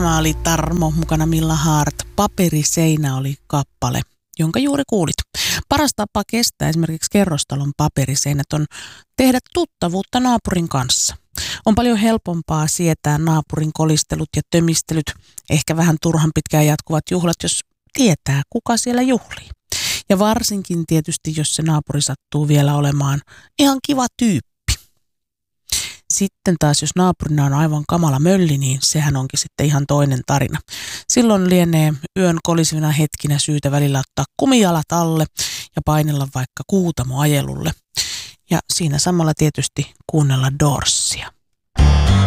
Tämä oli Tarmo, mukana Milla Hart. Paperiseinä oli kappale, jonka juuri kuulit. Paras tapa kestää esimerkiksi kerrostalon paperiseinät on tehdä tuttavuutta naapurin kanssa. On paljon helpompaa sietää naapurin kolistelut ja tömistelyt, ehkä vähän turhan pitkään jatkuvat juhlat, jos tietää, kuka siellä juhlii. Ja varsinkin tietysti, jos se naapuri sattuu vielä olemaan ihan kiva tyyppi. Sitten taas, jos naapurina on aivan kamala mölli, niin sehän onkin sitten ihan toinen tarina. Silloin lienee yön kolisivina hetkinä syytä välillä ottaa kumijalat alle ja painella vaikka kuutamoajelulle. Ja siinä samalla tietysti kuunnella Doorsia.